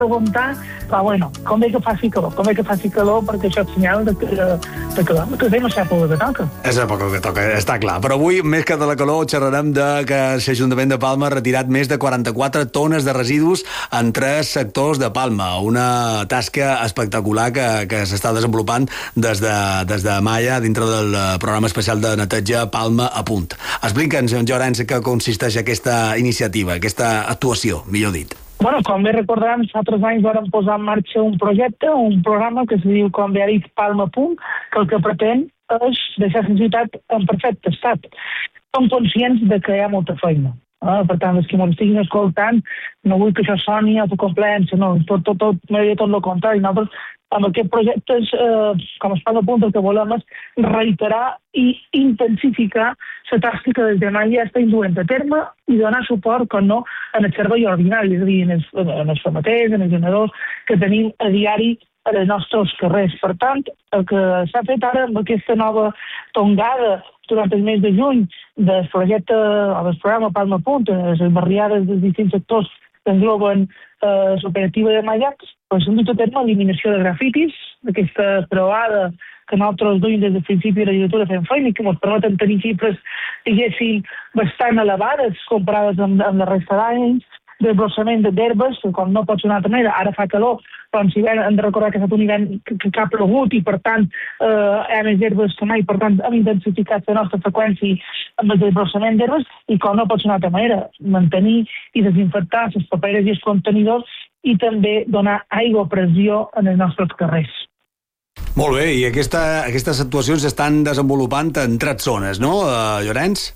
preguntar, però bueno, convé que faci calor, perquè això és senyal de que anem a l'època que toca. És l'època que toca, està clar. Però avui, més que de la calor, xerrarem de que l'Ajuntament de Palma ha retirat més de 44 tones de residus en 3 sectors de Palma. Una tasca espectacular que s'està desenvolupant des de Malla dintre del programa especial de neteja Palma a Punt. Explica'ns, Llorenç, què consisteix aquesta iniciativa, aquesta actuació, millor dit. Bueno, com bé recordaran, fa 3 anys vam posar en marxa un projecte, un programa que es diu, com bé ha dit, Palma Punt, que el que pretén és deixar la ciutat en perfecte estat. Som conscients de que hi ha molta feina. Per tant, els que ens estiguin escoltant, no vull que això soni autocomplaença, no, tot el contrari. Nosaltres, amb aquest projecte, com es Palma Punt, el que volem és reiterar i intensificar la tasca que des de mai ja està induent a terme i donar suport, com no, en el servei ordinari, és a dir, en els formaters, en els generadors que tenim a diari a les nostres carrers. Per tant, el que s'ha fet ara amb aquesta nova tongada durant el mes de juny del projecte o del programa Palma Punt, les barriades dels distints sectors que engloben l'operativa de Mallacs, s'han dut a terme eliminació de grafitis, d'aquesta croada que nosaltres duim des del principi de la legislatura fem feina i que ens permeten tenir xifres, diguéssim, bastant elevades comparades amb la resta d'anys, desbrossament d'herbes, com no pot ser d'una altra manera. Ara fa calor, però hem de recordar que ha estat un hivern que ha plogut i, per tant, hi ha més herbes que mai. Per tant, hem intensificat la nostra freqüència amb el desbrossament d'herbes i, com no pot ser d'una altra manera, mantenir i desinfectar les paperes i els contenidors i també donar aigua a pressió en els nostres carrers. Molt bé, i aquestes actuacions s'estan desenvolupant en 3 zones, no, Llorenç?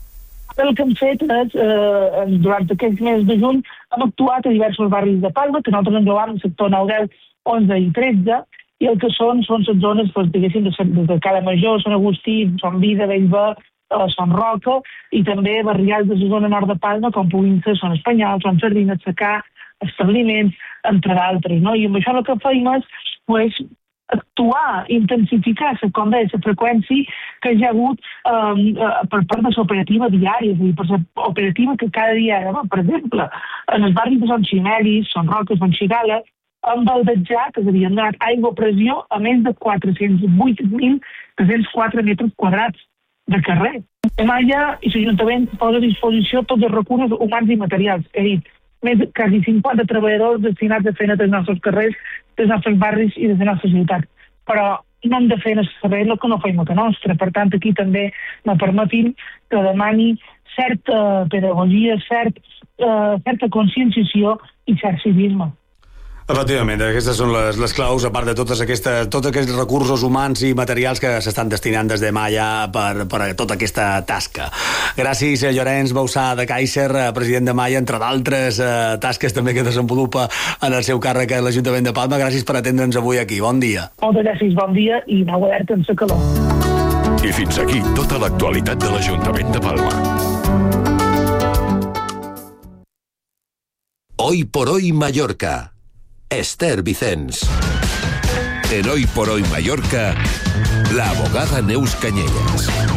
El que hem fet és, durant aquest mes de juny, hem actuat a diversos barris de Palma, que nosaltres englobam el sector 9, 10, 11 i 13, i el que són les zones, diguéssim, de Cala Major, Sant Agustí, Sant Vida, Bellver, Sant Roca, i també barrials de la zona nord de Palma, com puguin ser Son Espanyol, Son Sardina, Secà, establiments, entre d'altres, no? I amb això el que feim és, actuar, intensificar la freqüència que hi ha hagut per part de l'operativa diària, és a dir, per l'operativa que cada dia, per exemple, en els barris de Sant Ximelis, Sant Roca, Sant Xigala, han baldejat, és a dir, han donat aigua a pressió a més de 408.304 metres quadrats de carrer. Malla i l'Ajuntament posa a disposició tots els recursos humans i materials, he dit, més de quasi 50 treballadors destinats a fer dels nostres carrers, dels nostres barris i de la nostra ciutat. Però no hem de fer en el carrer el que no fem a casa nostra. Per tant, aquí també me permetin que demani certa pedagogia, certa conscienciació i cert civisme. Efectivament, aquestes són les claus, a part de tots aquests recursos humans i materials que s'estan destinant des de Malla per a tota aquesta tasca. Gràcies a Llorenç Bausà de Càicer, president de Malla, entre d'altres tasques també que desenvolupa en el seu càrrec a l'Ajuntament de Palma. Gràcies per atendre'ns avui aquí. Bon dia. Moltes gràcies, bon dia i aneu alerta amb la calor. I fins aquí tota l'actualitat de l'Ajuntament de Palma. Hoy por hoy Mallorca. Esther Vicens. En Hoy por Hoy Mallorca, la abogada Neus Cañellas.